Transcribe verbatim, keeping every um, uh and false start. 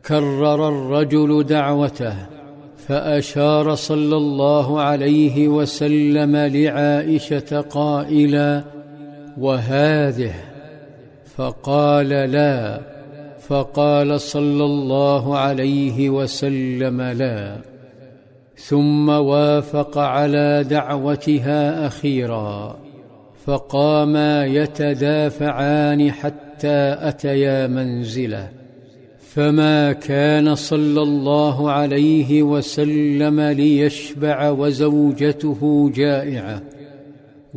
كرر الرجل دعوته، فأشار صلى الله عليه وسلم لعائشة قائلا: وهذه؟ فقال: لا. فقال صلى الله عليه وسلم: لا. ثم وافق على دعوتها أخيرا، فقاما يتدافعان حتى أتيا منزله، فما كان صلى الله عليه وسلم ليشبع وزوجته جائعة،